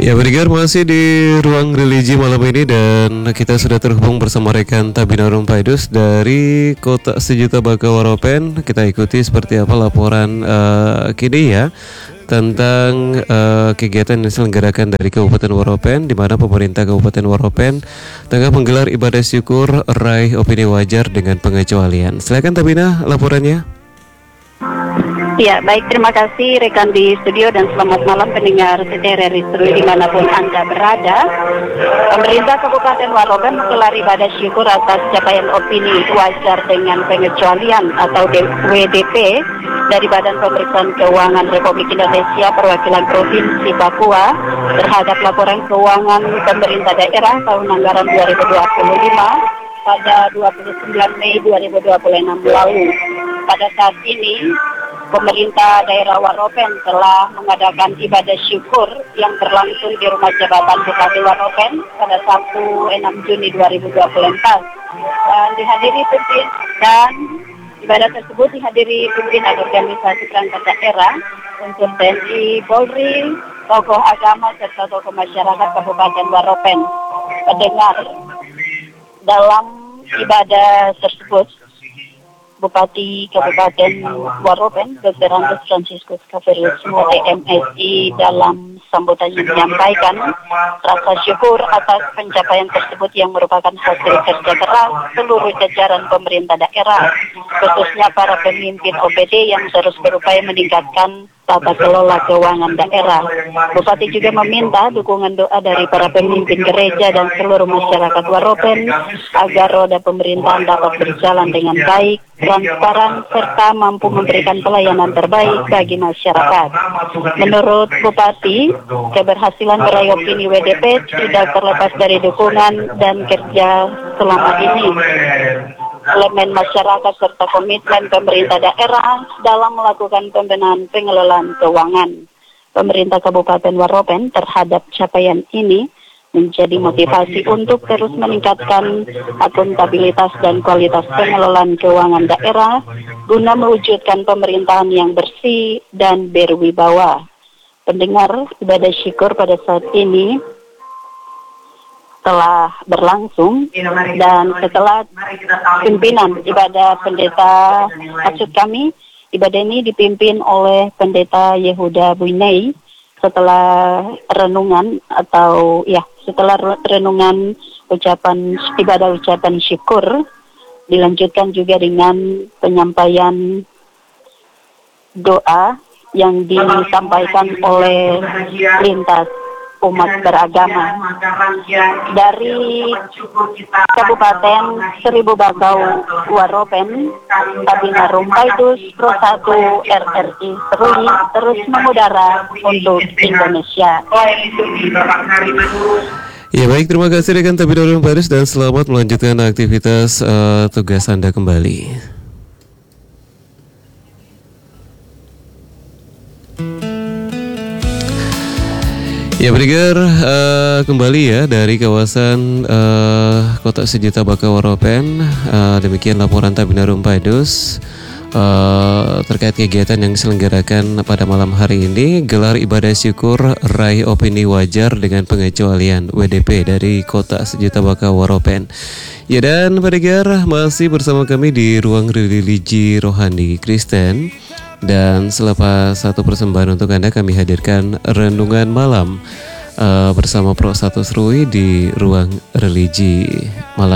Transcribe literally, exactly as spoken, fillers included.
Ya, Brigar masih di ruang religi malam ini dan kita sudah terhubung bersama rekan Tabina Rumpaidus dari Kota Sejuta Baka Waropen. Kita ikuti seperti apa laporan uh, kini ya tentang uh, kegiatan yang diselenggarakan dari Kabupaten Waropen, di mana pemerintah Kabupaten Waropen tengah menggelar ibadah syukur raih opini wajar dengan pengecualian. Silakan Tabina laporannya. Ya, baik, terima kasih rekan di studio dan selamat malam pendengar T T R R I Serui dimanapun Anda berada. Pemerintah Kabupaten Waropen menggelar ibadah syukur atas capaian opini wajar dengan pengecualian atau W D P dari Badan Pemeriksaan Keuangan Republik Indonesia Perwakilan Provinsi Papua terhadap laporan keuangan pemerintah daerah tahun anggaran dua ribu dua puluh lima pada dua puluh sembilan Mei dua ribu dua puluh enam lalu. Pada saat ini, pemerintah daerah Waropen telah mengadakan ibadah syukur yang berlangsung di Rumah Jabatan Bupati Waropen pada Sabtu enam Juni dua ribu dua puluh empat. Dan dihadiri pimpin dan ibadah tersebut dihadiri pimpinan organisasi perangkat daerah, unsur T N I, Polri, tokoh agama serta tokoh masyarakat Kabupaten Waropen. Pendengar, dalam ibadah tersebut Bupati Kabupaten Waropen, Doktor Andes Franciscus Kaverius Mote M Si dalam sambutannya menyampaikan rasa syukur atas pencapaian tersebut yang merupakan hasil kerja keras seluruh jajaran pemerintah daerah, khususnya para pemimpin O P D yang terus berupaya meningkatkan tata kelola keuangan daerah. Bupati juga meminta dukungan doa dari para pemimpin gereja dan seluruh masyarakat Waropen agar roda pemerintahan dapat berjalan dengan baik, transparan, serta mampu memberikan pelayanan terbaik bagi masyarakat. Menurut Bupati, keberhasilan meraih opini W D P tidak terlepas dari dukungan dan kerja selama ini elemen masyarakat serta komitmen pemerintah daerah dalam melakukan pembenahan pengelolaan keuangan. Pemerintah Kabupaten Waropen terhadap capaian ini menjadi motivasi untuk terus meningkatkan akuntabilitas dan kualitas pengelolaan keuangan daerah guna mewujudkan pemerintahan yang bersih dan berwibawa. Pendengar, ibadah syukur pada saat ini telah berlangsung dan setelah pimpinan ibadah pendeta, maksud kami ibadah ini dipimpin oleh pendeta Yehuda Buinei. Setelah renungan atau ya setelah renungan ucapan ibadah ucapan syukur dilanjutkan juga dengan penyampaian doa yang disampaikan oleh lintas umat beragama dari Kabupaten Seribu Bakau Waropen. Tabina Rumpaidus Pro satu R R I Serui terus mengudara untuk Indonesia. Ya, baik, terima kasih rekan Tabina Rumpaidus dan selamat melanjutkan aktivitas uh, tugas Anda kembali. Ya, Brigar, uh, kembali ya dari kawasan uh, Kota Sejuta Baka Waropen. Uh, demikian laporan Tabina Rumpaidus uh, terkait kegiatan yang diselenggarakan pada malam hari ini, gelar ibadah syukur raih opini wajar dengan pengecualian W D P dari Kota Sejuta Baka Waropen. Ya, dan Brigar masih bersama kami di ruang religi rohani Kristen. Dan selepas satu persembahan untuk Anda, kami hadirkan renungan malam uh, bersama Pro satu Serui di ruang religi malam.